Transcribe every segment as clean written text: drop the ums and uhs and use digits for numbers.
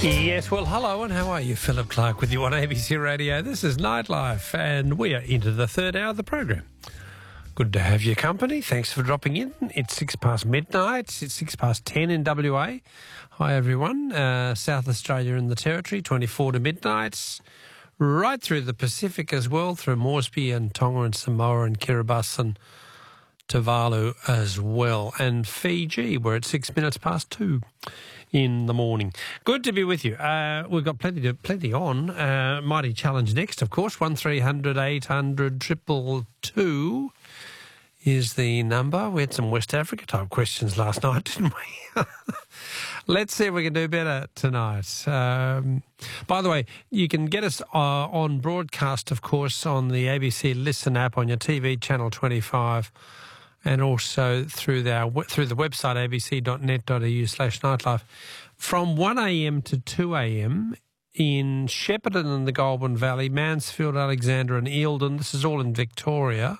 Yes, well, hello and how are you? Philip Clark with you on ABC Radio. This is Nightlife and we are into the third hour of the program. Good to have your company. Thanks for dropping in. It's 6 past midnight. It's 6 past 10 in WA. Hi, everyone. South Australia and the Territory, 24 to midnight. Right through the Pacific as well, through Moresby and Tonga and Samoa and Kiribati and Tuvalu as well. And Fiji, we're at 6 minutes past 2 in the morning. Good to be with you. We've got plenty on. Mighty Challenge next, of course. 1300 800 222 is the number. We had some West Africa type questions last night, didn't we? Let's see if we can do better tonight. By the way, you can get us on broadcast, of course, on the ABC Listen app on your TV, Channel 25, and also through the website abc.net.au/nightlife from 1am to 2am in Shepparton and the Goulburn Valley, Mansfield, Alexandra and Eildon. This is all in Victoria.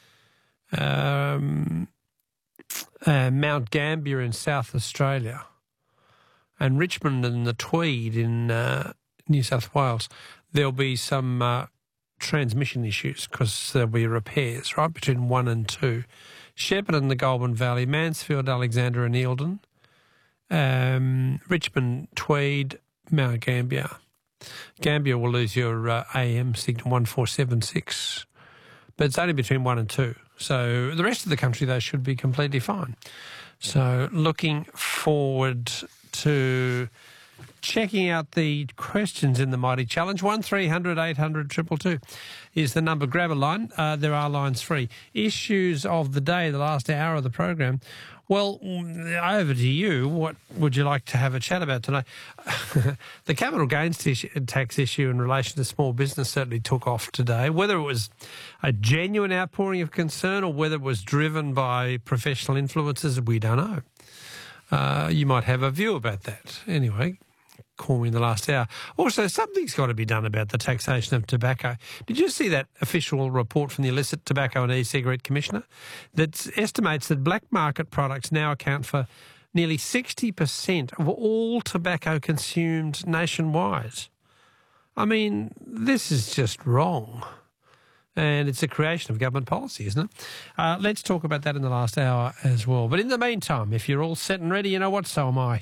Mount Gambier in South Australia, and Richmond and the Tweed in New South Wales. There'll be some transmission issues because there'll be repairs, right, between 1 and 2. Shepparton and the Goulburn Valley, Mansfield, Alexandra and Eildon, Richmond, Tweed, Mount Gambier. Gambier will lose your AM signal 1476, but it's only between 1 and 2. So the rest of the country, though, should be completely fine. So looking forward to checking out the questions in the Mighty Challenge. 1300 800 222 is the number. Grab a line. There are lines free. Issues of the day, the last hour of the program. Well, over to you. What would you like to have a chat about tonight? The capital gains tax issue in relation to small business certainly took off today. Whether it was a genuine outpouring of concern or whether it was driven by professional influences, we don't know. You might have a view about that. Anyway, call me in the last hour. Also, something's got to be done about the taxation of tobacco. Did you see that official report from the Illicit Tobacco and E-Cigarette Commissioner that estimates that black market products now account for nearly 60% of all tobacco consumed nationwide? I mean, this is just wrong. And it's a creation of government policy, isn't it? Let's talk about that in the last hour as well. But in the meantime, if you're all set and ready, you know what, so am I.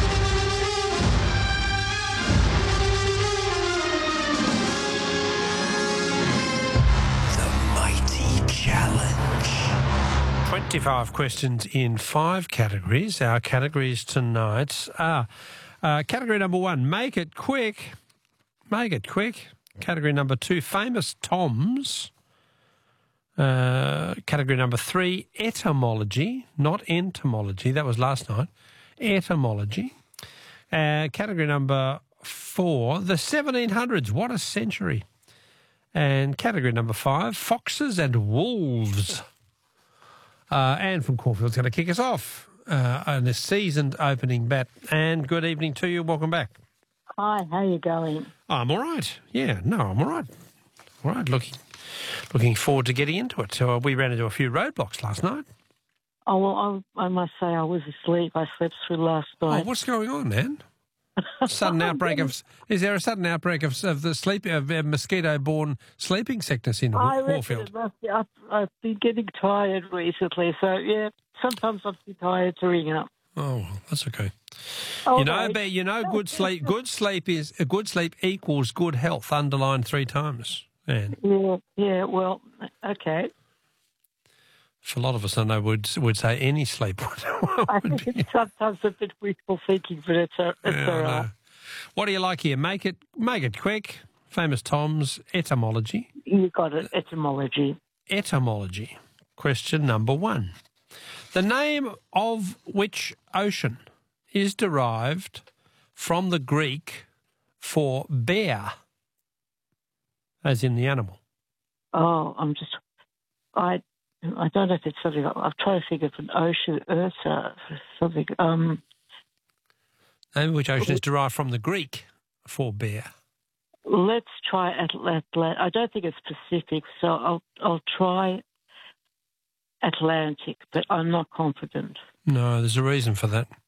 The Mighty Challenge. 25 questions in 5 categories. Our categories tonight are category number 1, make it quick. Make it quick. Category number 2, famous Toms. Category number 3, etymology, not entomology. That was last night. Etymology. Category number 4, the 1700s. What a century. And category number 5, foxes and wolves. Anne from Caulfield's going to kick us off on this seasoned opening bat. Anne, good evening to you. Welcome back. Hi, how are you going? I'm all right. Yeah, no, I'm all right. All right, looking forward to getting into it. So we ran into a few roadblocks last night. Oh, well, I must say I was asleep. I slept through last night. Oh, what's going on, man? Sudden outbreak of... Is there a sudden outbreak of the mosquito-borne sleeping sickness in Caulfield? I've been getting tired recently, so, yeah, sometimes I'm too tired to ring up. Oh, well, that's okay. Okay. Good sleep equals good health, underlined 3 times. And Yeah, well, okay. for a lot of us, I know would say any sleep I think it's sometimes a bit wishful thinking, but it's all right. What do you like here? Make it quick. Famous Toms, etymology. You got it, etymology. Etymology. Question number 1. The name of which ocean is derived from the Greek for bear, as in the animal? Oh, I don't know if it's something. I've tried to think of an ocean, Ursa, something. Name of which ocean is derived from the Greek for bear? Let's try Atlantic. I don't think it's Pacific, so I'll try Atlantic, but I'm not confident. No, there's a reason for that.